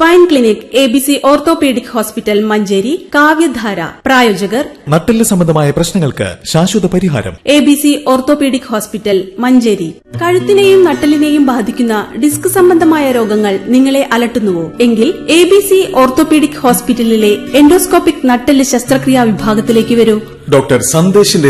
Spine clinic ABC orthopaedic hospital Manjeri. കാവ്യധാര. പ്രായോജകർ നട്ടെല്ല് സംബന്ധമായ പ്രശ്നങ്ങൾക്ക് ശാശ്വത പരിഹാരം. ABC orthopaedic hospital Manjeri. കഴുത്തിനെയും നട്ടെല്ലിനെയും ബാധിക്കുന്ന ഡിസ്ക് സംബന്ധമായ രോഗങ്ങൾ നിങ്ങളെ അലട്ടുന്നുവോ? എങ്കിൽ ABC ഓർത്തോപീഡിക് ഹോസ്പിറ്റലിലെ എൻഡോസ്കോപ്പിക് നട്ടെല്ല് ശസ്ത്രക്രിയാ വിഭാഗത്തിലേക്ക് വരൂ. ഡോക്ടർ സന്ദേശിന്റെ